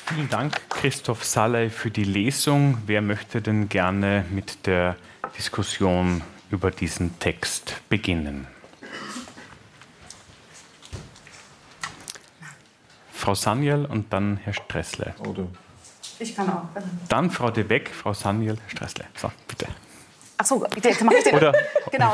Vielen Dank, Christoph Sallay, für die Lesung. Wer möchte denn gerne mit der Diskussion über diesen Text beginnen? Frau Sanyal und dann Herr Stressle. Oder? Ich kann auch. Dann Frau de Beck, Frau Sanyal, Herr Stressle. So, bitte. Ach so, jetzt mache ich den. Oder? Genau.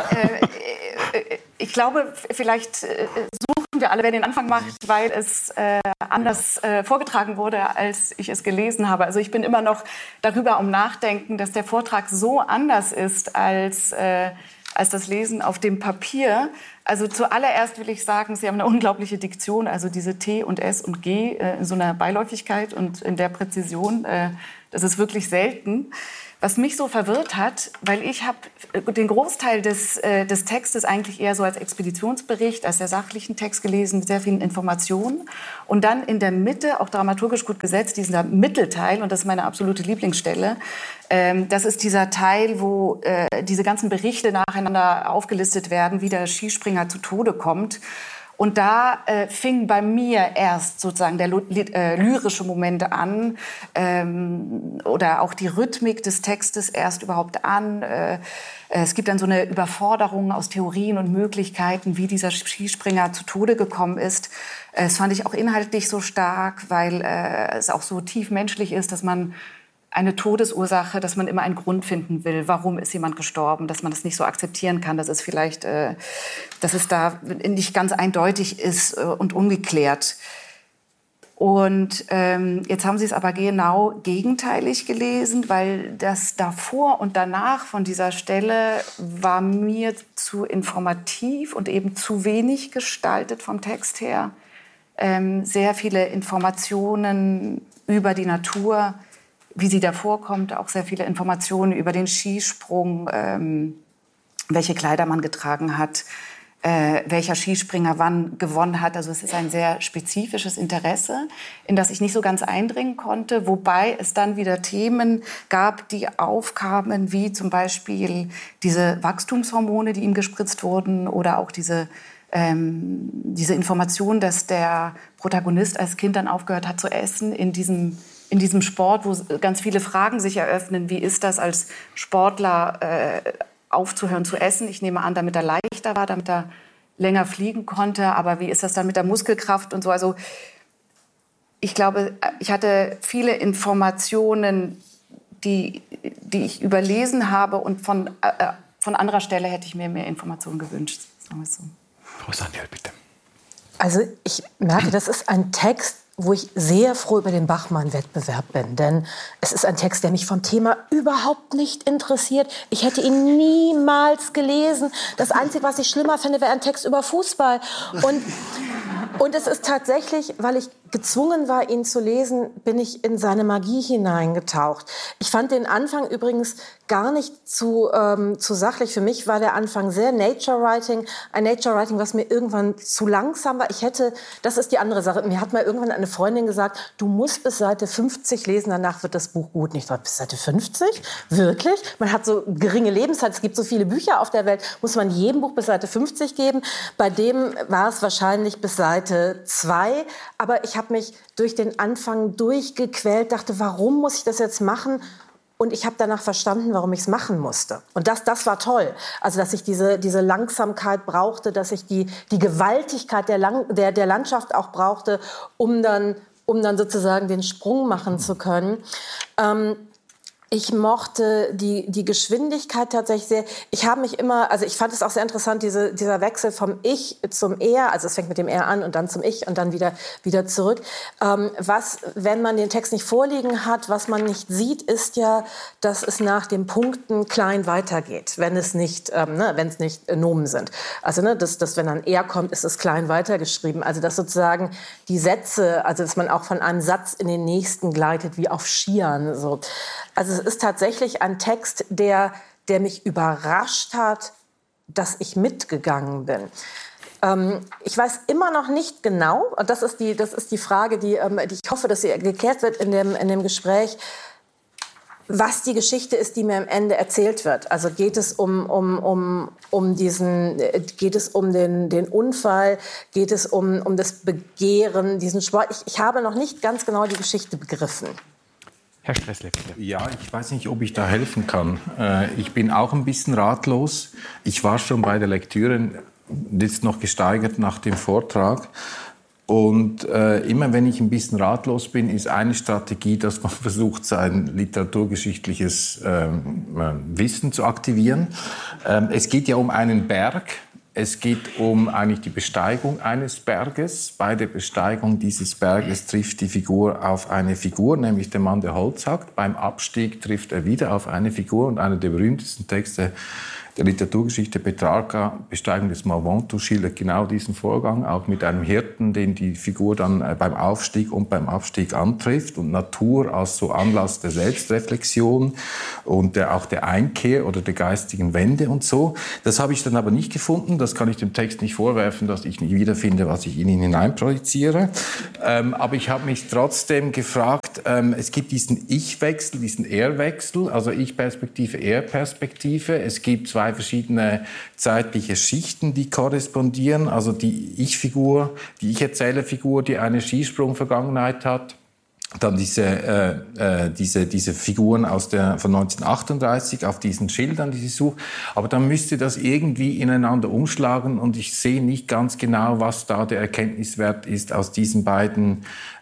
Ich glaube, vielleicht suchen wir alle, wer den Anfang macht, weil es anders vorgetragen wurde, als ich es gelesen habe. Also ich bin immer noch darüber am Nachdenken, dass der Vortrag so anders ist als das Lesen auf dem Papier. Also zuallererst will ich sagen, Sie haben eine unglaubliche Diktion, also diese T und S und G in so einer Beiläufigkeit und in der Präzision. Das ist wirklich selten. Was mich so verwirrt hat, weil ich habe den Großteil des Textes eigentlich eher so als Expeditionsbericht, als sehr sachlichen Text gelesen, mit sehr vielen Informationen. Und dann in der Mitte, auch dramaturgisch gut gesetzt, dieser Mittelteil, und das ist meine absolute Lieblingsstelle, das ist dieser Teil, wo diese ganzen Berichte nacheinander aufgelistet werden, wie der Skispringer zu Tode kommt. Und da fing bei mir erst sozusagen der lyrische Moment an oder auch die Rhythmik des Textes erst überhaupt an. Es gibt dann so eine Überforderung aus Theorien und Möglichkeiten, wie dieser Skispringer zu Tode gekommen ist. Das fand ich auch inhaltlich so stark, weil es auch so tief menschlich ist, dass man eine Todesursache, dass man immer einen Grund finden will. Warum ist jemand gestorben? Dass man das nicht so akzeptieren kann. Das ist vielleicht, dass es da nicht ganz eindeutig ist und ungeklärt. Und jetzt haben Sie es aber genau gegenteilig gelesen, weil das davor und danach von dieser Stelle war mir zu informativ und eben zu wenig gestaltet vom Text her. Sehr viele Informationen über die Natur, wie sie da vorkommt, auch sehr viele Informationen über den Skisprung, welche Kleider man getragen hat, welcher Skispringer wann gewonnen hat. Also es ist ein sehr spezifisches Interesse, in das ich nicht so ganz eindringen konnte, wobei es dann wieder Themen gab, die aufkamen, wie zum Beispiel diese Wachstumshormone, die ihm gespritzt wurden, oder auch diese Information, dass der Protagonist als Kind dann aufgehört hat zu essen in diesem Sport, wo ganz viele Fragen sich eröffnen. Wie ist das als Sportler aufzuhören zu essen? Ich nehme an, damit er leichter war, damit er länger fliegen konnte. Aber wie ist das dann mit der Muskelkraft und so? Also ich glaube, ich hatte viele Informationen, die ich überlesen habe. Und von anderer Stelle hätte ich mir mehr Informationen gewünscht. Sagen wir es so. Frau Sanyal, bitte. Also ich merke, das ist ein Text, wo ich sehr froh über den Bachmann-Wettbewerb bin. Denn es ist ein Text, der mich vom Thema überhaupt nicht interessiert. Ich hätte ihn niemals gelesen. Das Einzige, was ich schlimmer finde, wäre ein Text über Fußball. Und es ist tatsächlich, weil ich gezwungen war, ihn zu lesen, bin ich in seine Magie hineingetaucht. Ich fand den Anfang übrigens gar nicht zu sachlich. Für mich war der Anfang sehr Nature-Writing. Ein Nature-Writing, was mir irgendwann zu langsam war. Das ist die andere Sache. Mir hat mal irgendwann eine Freundin gesagt, du musst bis Seite 50 lesen, danach wird das Buch gut. Nicht bis Seite 50? Wirklich? Man hat so geringe Lebenszeit, es gibt so viele Bücher auf der Welt, muss man jedem Buch bis Seite 50 geben. Bei dem war es wahrscheinlich bis Seite 2. Aber ich habe mich durch den Anfang durchgequält, dachte, warum muss ich das jetzt machen? Und ich habe danach verstanden, warum ich es machen musste. Und das war toll. Also, dass ich diese Langsamkeit brauchte, dass ich die Gewaltigkeit der Landschaft auch brauchte, um dann sozusagen den Sprung machen zu können. Ich mochte die Geschwindigkeit tatsächlich sehr. Ich fand es auch sehr interessant, dieser Wechsel vom Ich zum Er. Also es fängt mit dem Er an und dann zum Ich und dann wieder zurück. Wenn man den Text nicht vorliegen hat, was man nicht sieht, ist ja, dass es nach den Punkten klein weitergeht, wenn es nicht Nomen sind. Also dass wenn dann Er kommt, ist es klein weitergeschrieben. Also dass sozusagen die Sätze, also dass man auch von einem Satz in den nächsten gleitet, wie auf Skiern. So. Also es ist tatsächlich ein Text, der mich überrascht hat, dass ich mitgegangen bin. Ich weiß immer noch nicht genau, und das ist die Frage, die ich hoffe, dass sie geklärt wird in dem Gespräch, was die Geschichte ist, die mir am Ende erzählt wird. Also geht es um den Unfall, geht es um das Begehren, diesen Sport. Ich habe noch nicht ganz genau die Geschichte begriffen. Herr Stressle, bitte. Ja, ich weiß nicht, ob ich da helfen kann. Ich bin auch ein bisschen ratlos. Ich war schon bei der Lektüre jetzt noch gesteigert nach dem Vortrag. Und immer wenn ich ein bisschen ratlos bin, ist eine Strategie, dass man versucht, sein literaturgeschichtliches Wissen zu aktivieren. Es geht ja um einen Berg. Es geht um eigentlich die Besteigung eines Berges. Bei der Besteigung dieses Berges trifft die Figur auf eine Figur, nämlich der Mann, der Holz hackt. Beim Abstieg trifft er wieder auf eine Figur. Und einer der berühmtesten Texte der Literaturgeschichte, Petrarca, Besteigung des Mont Ventoux, schildert genau diesen Vorgang, auch mit einem Hirten, den die Figur dann beim Aufstieg und beim Abstieg antrifft. Und Natur als so Anlass der Selbstreflexion und auch der Einkehr oder der geistigen Wende und so. Das habe ich dann aber nicht gefunden. Das kann ich dem Text nicht vorwerfen, dass ich nicht wiederfinde, was ich in ihn hineinprojiziere. Aber ich habe mich trotzdem gefragt, es gibt diesen Ich-Wechsel, diesen Er-Wechsel, also Ich-Perspektive, Er-Perspektive. Es gibt zwei verschiedene zeitliche Schichten, die korrespondieren. Also die Ich-Figur, die Ich-Erzähler-Figur, die eine Skisprung-Vergangenheit hat. Dann diese Figuren von 1938 auf diesen Schildern, die sie sucht. Aber dann müsste das irgendwie ineinander umschlagen und ich sehe nicht ganz genau, was da der Erkenntniswert ist aus diesen beiden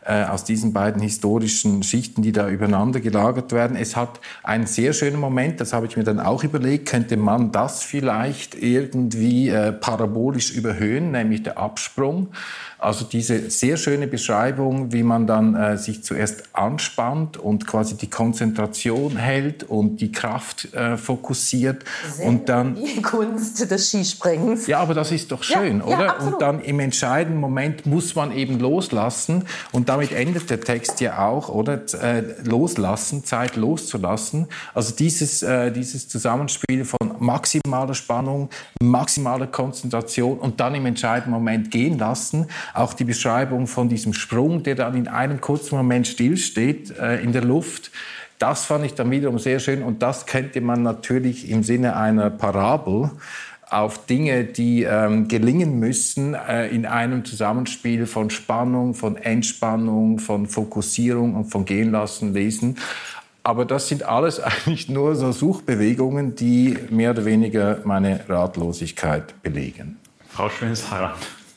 historischen Schichten, die da übereinander gelagert werden. Es hat einen sehr schönen Moment, das habe ich mir dann auch überlegt, könnte man das vielleicht irgendwie parabolisch überhöhen, nämlich der Absprung. Also diese sehr schöne Beschreibung, wie man dann sich zuerst anspannt und quasi die Konzentration hält und die Kraft fokussiert. Und dann die Kunst des Skispringens. Ja, aber das ist doch schön, ja, oder? Ja, und dann im entscheidenden Moment muss man eben loslassen. Und damit endet der Text ja auch, oder? Loslassen, Zeit loszulassen. Also dieses Zusammenspiel von maximaler Spannung, maximaler Konzentration und dann im entscheidenden Moment gehen lassen. Auch die Beschreibung von diesem Sprung, der dann in einem kurzen Moment stillsteht in der Luft, das fand ich dann wiederum sehr schön. Und das könnte man natürlich im Sinne einer Parabel auf Dinge, die gelingen müssen, in einem Zusammenspiel von Spannung, von Entspannung, von Fokussierung und von Gehenlassen lesen. Aber das sind alles eigentlich nur so Suchbewegungen, die mehr oder weniger meine Ratlosigkeit belegen. Frau Schönes-Harand.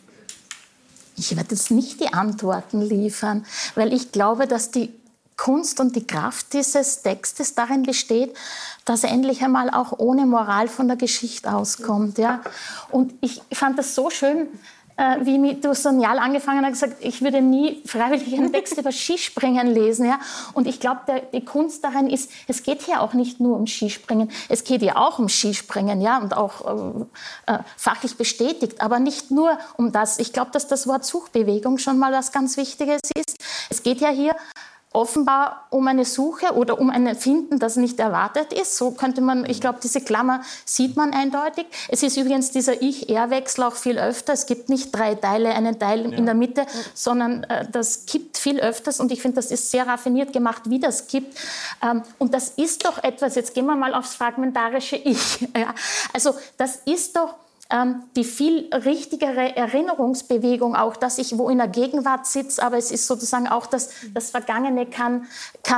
Ich werde jetzt nicht die Antworten liefern, weil ich glaube, dass die Kunst und die Kraft dieses Textes darin besteht, dass er endlich einmal auch ohne Moral von der Geschichte auskommt. Ja? Und ich fand das so schön, wie du so genial angefangen hast, gesagt, ich würde nie freiwillig einen Text über Skispringen lesen. Ja? Und ich glaube, die Kunst darin ist, es geht hier auch nicht nur um Skispringen, es geht ja auch um Skispringen, ja? Und auch fachlich bestätigt, aber nicht nur um das. Ich glaube, dass das Wort Suchbewegung schon mal was ganz Wichtiges ist. Es geht ja hier offenbar um eine Suche oder um ein Finden, das nicht erwartet ist. So könnte man, ich glaube, diese Klammer sieht man eindeutig. Es ist übrigens dieser Ich-Er-Wechsel auch viel öfter. Es gibt nicht drei Teile, einen Teil in der Mitte, sondern das kippt viel öfters. Und ich finde, das ist sehr raffiniert gemacht, wie das kippt. Und das ist doch etwas, jetzt gehen wir mal aufs fragmentarische Ich. Ja. Also das ist doch die viel richtigere Erinnerungsbewegung auch, dass ich wo in der Gegenwart sitze, aber es ist sozusagen auch, dass das Vergangene kann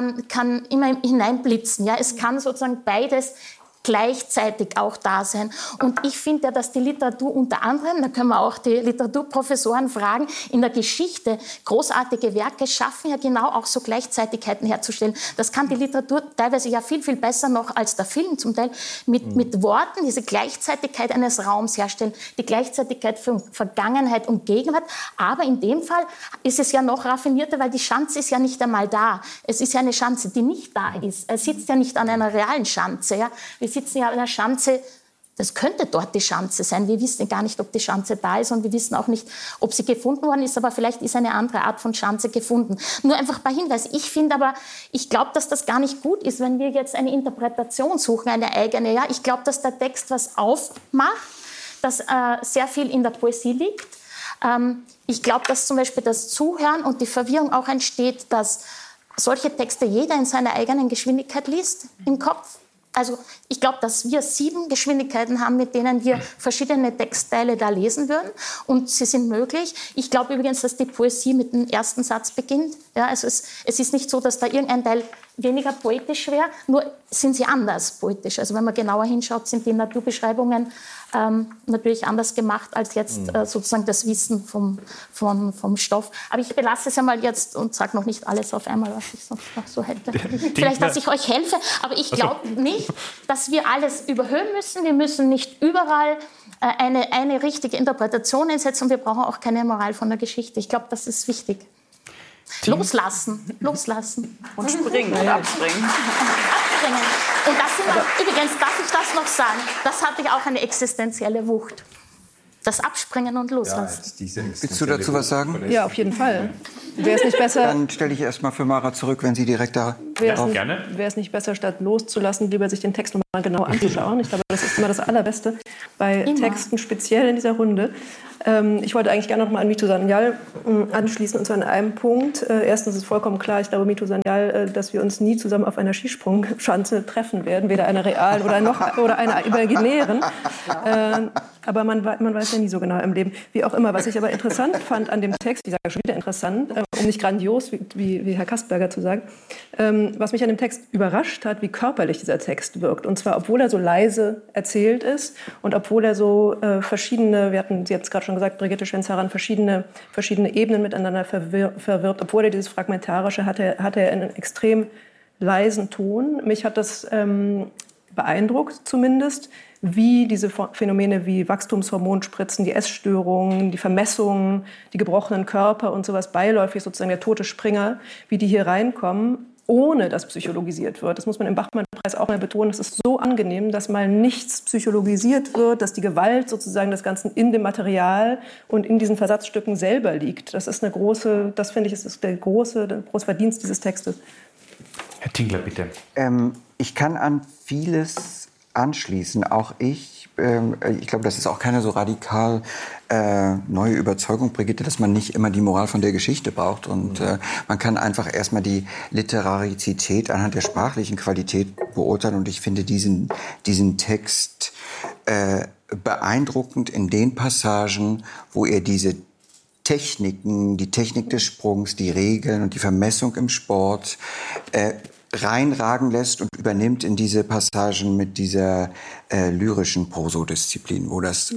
immer hineinblitzen. Ja? Es kann sozusagen beides gleichzeitig auch da sein. Und ich finde ja, dass die Literatur unter anderem, da können wir auch die Literaturprofessoren fragen, in der Geschichte großartige Werke schaffen ja genau auch so Gleichzeitigkeiten herzustellen. Das kann die Literatur teilweise ja viel, viel besser noch als der Film zum Teil mit Worten diese Gleichzeitigkeit eines Raums herstellen, die Gleichzeitigkeit von Vergangenheit und Gegenwart. Aber in dem Fall ist es ja noch raffinierter, weil die Schanze ist ja nicht einmal da. Es ist ja eine Schanze, die nicht da ist. Er sitzt ja nicht an einer realen Schanze. Ja? Wir sitzen ja an einer Schanze, das könnte dort die Schanze sein. Wir wissen gar nicht, ob die Schanze da ist und wir wissen auch nicht, ob sie gefunden worden ist, aber vielleicht ist eine andere Art von Schanze gefunden. Nur einfach ein paar Hinweise. Ich glaube, dass das gar nicht gut ist, wenn wir jetzt eine Interpretation suchen, eine eigene. Ja? Ich glaube, dass der Text was aufmacht, dass sehr viel in der Poesie liegt. Ich glaube, dass zum Beispiel das Zuhören und die Verwirrung auch entsteht, dass solche Texte jeder in seiner eigenen Geschwindigkeit liest, im Kopf. Also ich glaube, dass wir 7 Geschwindigkeiten haben, mit denen wir verschiedene Textteile da lesen würden. Und sie sind möglich. Ich glaube übrigens, dass die Poesie mit dem ersten Satz beginnt. Ja, also es ist nicht so, dass da irgendein Teil weniger poetisch wäre, nur sind sie anders poetisch. Also wenn man genauer hinschaut, sind die Naturbeschreibungen natürlich anders gemacht als jetzt sozusagen das Wissen vom Stoff. Aber ich belasse es einmal jetzt und sage noch nicht alles auf einmal, was ich sonst noch so hätte. Vielleicht, dass ich euch helfe, aber ich glaube nicht, dass wir alles überhöhen müssen. Wir müssen nicht überall eine richtige Interpretation einsetzen und wir brauchen auch keine Moral von der Geschichte. Ich glaube, das ist wichtig. Loslassen. Und springen und abspringen. Und das sind übrigens, darf ich das noch sagen, das hatte ich auch eine existenzielle Wucht. Das Abspringen und Loslassen. Willst du dazu was sagen? Ja, auf jeden Fall. Wäre es nicht besser... Dann stelle ich erst mal für Mara zurück, wenn sie direkt da... Wäre es nicht besser, statt loszulassen, lieber sich den Text noch mal genau anzuschauen? Ich glaube, das ist immer das Allerbeste bei Texten, speziell in dieser Runde. Ich wollte eigentlich gerne noch mal an Mito Sanyal anschließen, und zwar an einem Punkt. Erstens ist vollkommen klar, ich glaube, Mito Sanyal, dass wir uns nie zusammen auf einer Skisprungschanze treffen werden, weder einer realen oder einer imaginären. Aber man weiß ja nie so genau im Leben. Wie auch immer. Was ich aber interessant fand an dem Text, ich sage schon wieder interessant, um nicht grandios, wie Herr Kastberger zu sagen, was mich an dem Text überrascht hat, wie körperlich dieser Text wirkt. Und zwar, obwohl er so leise erzählt ist und obwohl er so verschiedene, wir hatten jetzt gerade schon gesagt, Brigitte Schwenz-Harran, verschiedene Ebenen miteinander verwirrt. Obwohl er dieses Fragmentarische hat er einen extrem leisen Ton. Mich hat das beeindruckt zumindest, wie diese Phänomene wie Wachstumshormonspritzen, die Essstörungen, die Vermessungen, die gebrochenen Körper und sowas beiläufig, sozusagen der tote Springer, wie die hier reinkommen, ohne dass psychologisiert wird. Das muss man im Bachmann-Preis auch mal betonen. Es ist so angenehm, dass mal nichts psychologisiert wird, dass die Gewalt sozusagen des Ganzen in dem Material und in diesen Versatzstücken selber liegt. Das ist das finde ich, ist der große Verdienst dieses Textes. Herr Tingler, bitte. Ich kann an vieles anschließen. Auch ich glaube, das ist auch keine so radikal neue Überzeugung, Brigitte, dass man nicht immer die Moral von der Geschichte braucht. Und man kann einfach erstmal die Literarizität anhand der sprachlichen Qualität beurteilen. Und ich finde diesen Text beeindruckend in den Passagen, wo er diese Techniken, die Technik des Sprungs, die Regeln und die Vermessung im Sport reinragen lässt und übernimmt in diese Passagen mit dieser lyrischen Prosodisziplin, wo das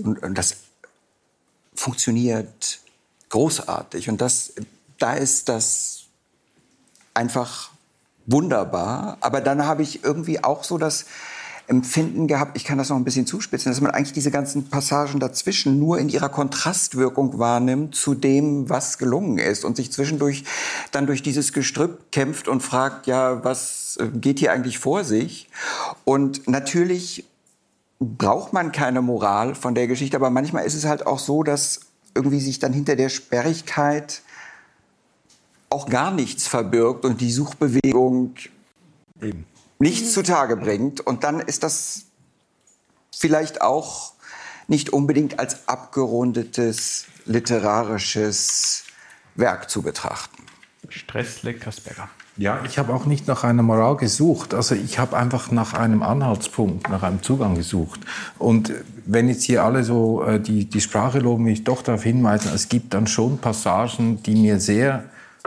funktioniert großartig. Und da ist das einfach wunderbar. Aber dann habe ich irgendwie auch so das Empfinden gehabt, ich kann das noch ein bisschen zuspitzen, dass man eigentlich diese ganzen Passagen dazwischen nur in ihrer Kontrastwirkung wahrnimmt zu dem, was gelungen ist und sich zwischendurch dann durch dieses Gestrüpp kämpft und fragt, ja, was geht hier eigentlich vor sich? Und natürlich braucht man keine Moral von der Geschichte, aber manchmal ist es halt auch so, dass irgendwie sich dann hinter der Sperrigkeit auch gar nichts verbirgt und die Suchbewegung eben nichts zutage bringt. Und dann ist das vielleicht auch nicht unbedingt als abgerundetes literarisches Werk zu betrachten. Stressle Kastberger. Ja, ich habe auch nicht nach einer Moral gesucht. Also ich habe einfach nach einem Anhaltspunkt, nach einem Zugang gesucht. Und wenn jetzt hier alle so die Sprache loben, will ich doch darauf hinweisen, es gibt dann schon Passagen, die mir sehr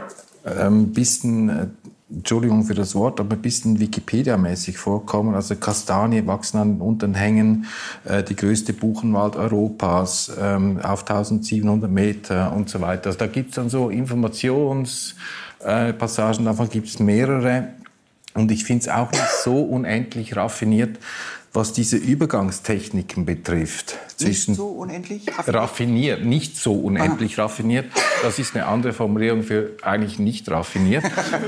Entschuldigung für das Wort, aber ein bisschen Wikipedia-mäßig vorkommen. Also Kastanie wachsen an den unteren Hängen, die größte Buchenwald Europas, auf 1700 Meter und so weiter. Also da gibt es dann so Informationspassagen, davon gibt es mehrere. Und ich finde es auch nicht so unendlich raffiniert, was diese Übergangstechniken betrifft. Nicht so unendlich raffiniert? Nicht so unendlich raffiniert. Das ist eine andere Formulierung für eigentlich nicht raffiniert.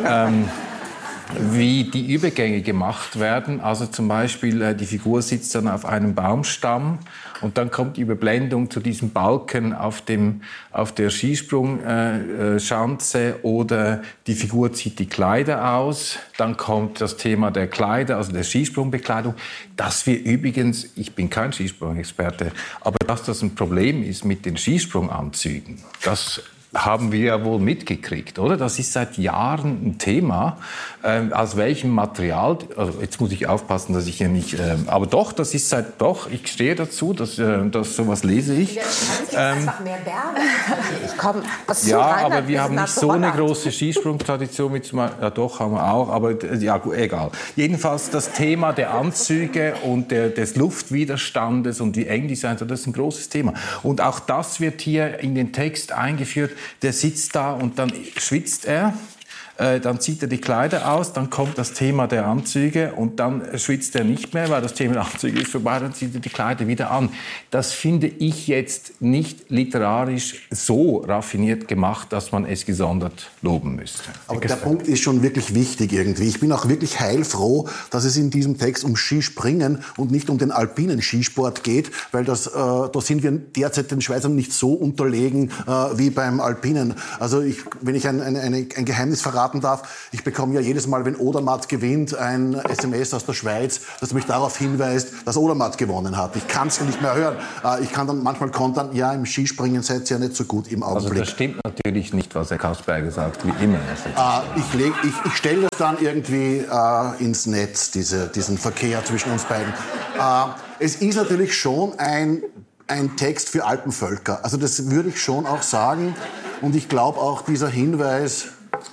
Wie die Übergänge gemacht werden. Also zum Beispiel, die Figur sitzt dann auf einem Baumstamm und dann kommt die Überblendung zu diesem Balken auf der Skisprungschanze oder die Figur zieht die Kleider aus. Dann kommt das Thema der Kleider, also der Skisprungbekleidung. Dass wir übrigens, ich bin kein Skisprungexperte, aber dass das ein Problem ist mit den Skisprunganzügen, das haben wir ja wohl mitgekriegt, oder? Das ist seit Jahren ein Thema. Aus welchem Material, also jetzt muss ich aufpassen, dass ich hier nicht, aber doch, das ist ich stehe dazu, dass sowas lese ich. Einfach mehr Berge. Ich komme ja, aber wir haben nicht so eine große Skisprungtradition wie zum Beispiel, ja doch, haben wir auch, aber ja, egal. Jedenfalls das Thema der Anzüge und des Luftwiderstandes und wie eng die sein sollen, das ist ein großes Thema. Und auch das wird hier in den Text eingeführt. Der sitzt da und dann schwitzt er. Dann zieht er die Kleider aus, dann kommt das Thema der Anzüge und dann schwitzt er nicht mehr, weil das Thema der Anzüge ist vorbei, dann zieht er die Kleider wieder an. Das finde ich jetzt nicht literarisch so raffiniert gemacht, dass man es gesondert loben müsste. Aber der Punkt ist schon wirklich wichtig irgendwie. Ich bin auch wirklich heilfroh, dass es in diesem Text um Skispringen und nicht um den alpinen Skisport geht, weil da sind wir derzeit den Schweizern nicht so unterlegen wie beim Alpinen. Also wenn ich ein Geheimnis verraten darf, ich bekomme ja jedes Mal, wenn Odermatt gewinnt, ein SMS aus der Schweiz, das mich darauf hinweist, dass Odermatt gewonnen hat. Ich kann es nicht mehr hören. Ich kann dann manchmal kontern, ja, im Skispringen seid ihr ja nicht so gut im Augenblick. Also das stimmt natürlich nicht, was Herr Kasperger sagt, wie immer. Ich stelle das dann irgendwie ins Netz, diesen Verkehr zwischen uns beiden. Es ist natürlich schon ein Text für Alpenvölker. Also das würde ich schon auch sagen. Und ich glaube auch dieser Hinweis,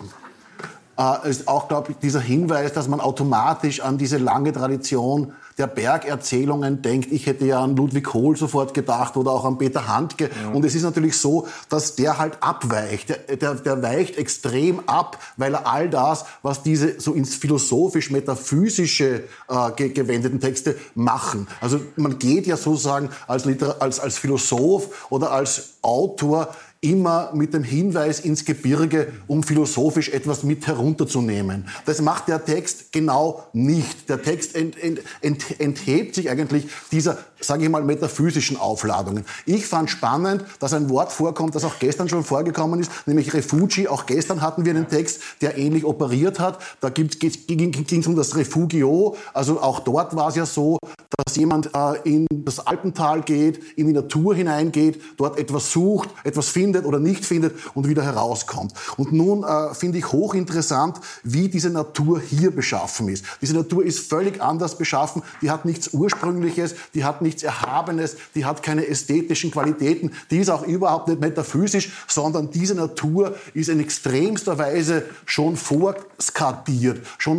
dass man automatisch an diese lange Tradition der Bergerzählungen denkt. Ich hätte ja an Ludwig Hohl sofort gedacht oder auch an Peter Handke. Ja. Und es ist natürlich so, dass der halt abweicht. Der weicht extrem ab, weil er all das, was diese so ins philosophisch-metaphysische gewendeten Texte machen. Also man geht ja sozusagen als Philosoph oder als Autor immer mit dem Hinweis ins Gebirge, um philosophisch etwas mit herunterzunehmen. Das macht der Text genau nicht. Der Text enthebt sich eigentlich dieser, sage ich mal, metaphysischen Aufladungen. Ich fand spannend, dass ein Wort vorkommt, das auch gestern schon vorgekommen ist, nämlich Refugi. Auch gestern hatten wir einen Text, der ähnlich operiert hat. Da ging es um das Refugio. Also auch dort war es ja so, dass jemand in das Alpental geht, in die Natur hineingeht, dort etwas sucht, etwas findet oder nicht findet und wieder herauskommt. Und nun finde ich hochinteressant, wie diese Natur hier beschaffen ist. Diese Natur ist völlig anders beschaffen. Die hat nichts Ursprüngliches, die hat nichts Erhabenes, die hat keine ästhetischen Qualitäten. Die ist auch überhaupt nicht metaphysisch, sondern diese Natur ist in extremster Weise schon vorskadiert, schon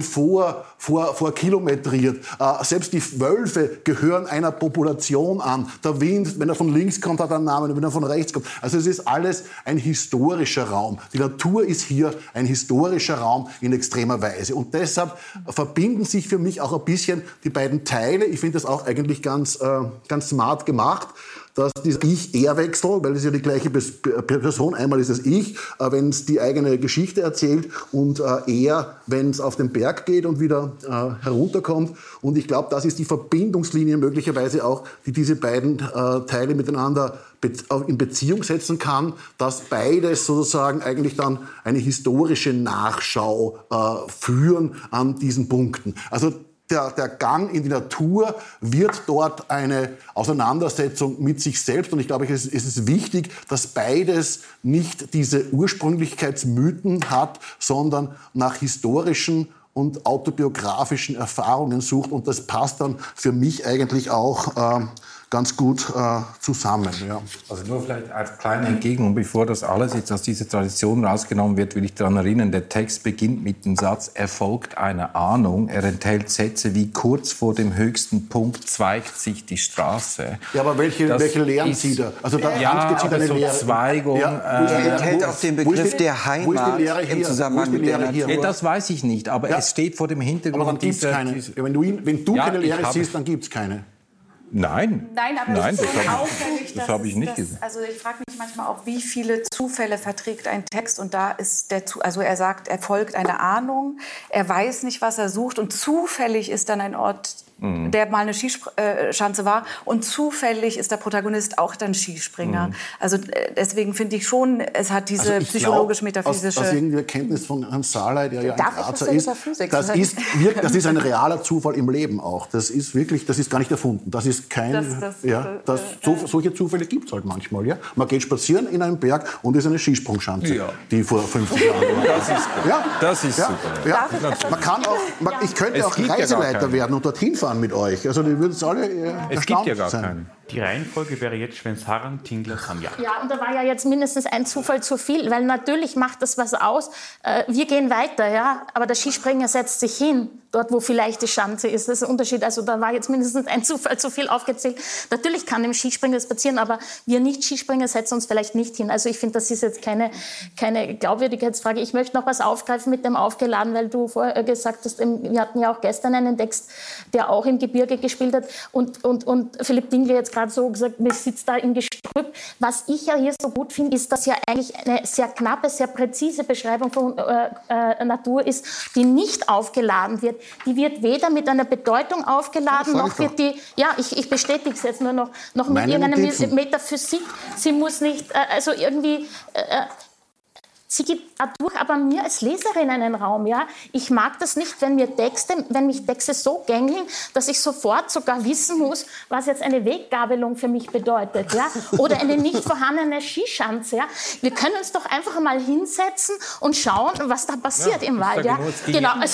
vorkilometriert. Selbst die Wölfe gehören einer Population an. Der Wind, wenn er von links kommt, hat einen Namen, wenn er von rechts kommt. Also es ist alles ein historischer Raum. Die Natur ist hier ein historischer Raum in extremer Weise. Und deshalb verbinden sich für mich auch ein bisschen die beiden Teile. Ich finde das auch eigentlich ganz smart gemacht, dass dieser Ich-Er-Wechsel, weil es ja die gleiche Person, einmal ist es Ich, wenn es die eigene Geschichte erzählt und er, wenn es auf den Berg geht und wieder herunterkommt. Und ich glaube, das ist die Verbindungslinie möglicherweise auch, die diese beiden Teile miteinander in Beziehung setzen kann, dass beides sozusagen eigentlich dann eine historische Nachschau führen an diesen Punkten. Also der Gang in die Natur wird dort eine Auseinandersetzung mit sich selbst. Und ich glaube, es ist wichtig, dass beides nicht diese Ursprünglichkeitsmythen hat, sondern nach historischen und autobiografischen Erfahrungen sucht. Und das passt dann für mich eigentlich auch ganz gut zusammen. Ja. Also nur vielleicht als kleine Entgegnung, bevor das alles jetzt aus dieser Tradition rausgenommen wird, will ich daran erinnern, der Text beginnt mit dem Satz, er folgt einer Ahnung. Er enthält Sätze wie, kurz vor dem höchsten Punkt zweigt sich die Straße. Ja, aber welche Lehren zieht er? Also da aber so Lehre. Zweigung. Ja, er enthält auch den Begriff der Heimat im Zusammenhang mit der Natur. Ja, das weiß ich nicht, aber es steht vor dem Hintergrund. Aber dann gibt's keine. Wenn du keine Lehre siehst, dann gibt es keine. Nein, aber es ist schon auffällig, das habe ich nicht gesehen. Also ich frage mich manchmal auch, wie viele Zufälle verträgt ein Text. Und da ist also er sagt, er folgt einer Ahnung, er weiß nicht, was er sucht. Und zufällig ist dann ein Ort der mal eine Skischanze war. Und zufällig ist der Protagonist auch dann Skispringer. Also deswegen finde ich schon, es hat diese psychologisch-metaphysische... Aus irgendeiner Kenntnis von Herrn Salai, der ja ein Grazer ist, Physik das ist ein realer Zufall im Leben auch. Das ist wirklich, das ist gar nicht erfunden. Das ist kein... solche Zufälle gibt es halt manchmal. Ja? Man geht spazieren in einem Berg und ist eine Skisprungschanze, die vor 50 Jahren war. Das ist super. Ja. Man kann auch, ich könnte auch Reiseleiter werden und dorthin fahren mit euch. Also die würden es alle es gibt ja gar keinen. Die Reihenfolge wäre jetzt Schweinsharren, Tingler, Sanja. Ja, und da war ja jetzt mindestens ein Zufall zu viel, weil natürlich macht das was aus. Wir gehen weiter, ja, aber der Skispringer setzt sich hin, dort wo vielleicht die Schanze ist. Das ist ein Unterschied. Also da war jetzt mindestens ein Zufall zu viel aufgezählt. Natürlich kann dem Skispringer das passieren, aber wir Nicht-Skispringer setzen uns vielleicht nicht hin. Also ich finde, das ist jetzt keine Glaubwürdigkeitsfrage. Ich möchte noch was aufgreifen mit dem Aufgeladen, weil du vorher gesagt hast, wir hatten ja auch gestern einen Text, der auch im Gebirge gespielt hat und Philipp Tingler jetzt gerade so gesagt, man sitzt da im Gestrüpp. Was ich ja hier so gut finde, ist, dass ja eigentlich eine sehr knappe, sehr präzise Beschreibung von Natur ist, die nicht aufgeladen wird. Die wird weder mit einer Bedeutung aufgeladen, noch wird die, ich bestätige es jetzt nur noch mit irgendeiner Metaphysik. Sie muss nicht, also irgendwie... Sie gibt dadurch aber mir als Leserin einen Raum. Ja? Ich mag das nicht, wenn mich Texte so gängeln, dass ich sofort sogar wissen muss, was jetzt eine Weggabelung für mich bedeutet. Ja? Oder eine nicht vorhandene Skischanze. Ja? Wir können uns doch einfach mal hinsetzen und schauen, was da passiert im Wald. Ja? Genau, also